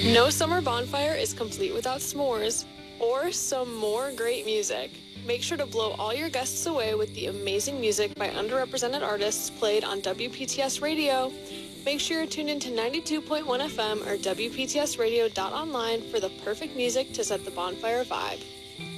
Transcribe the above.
No summer bonfire is complete without s'mores or some more great music. Make sure to blow all your guests away with the amazing music by underrepresented artists played on WPTS Radio. Make sure you're tuned into 92.1 FM or WPTSradio.online for the perfect music to set the bonfire vibe.